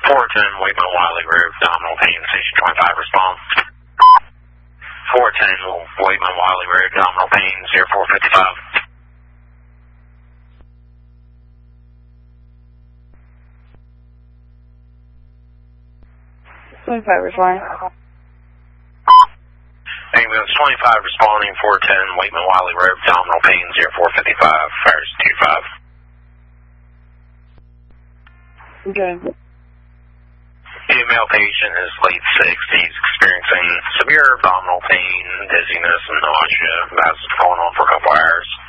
410 Wakeman Wiley Road, abdominal pain, station 25, response. 410 Wakeman Wiley Road, abdominal pain, 0455. 25 responding. Ambulance 25 responding, 410 Wakeman Wiley Road, abdominal pain, 0455, fires 25. Okay. Female patient is late 60s, experiencing severe abdominal pain, dizziness, and nausea. That's going on for a couple hours.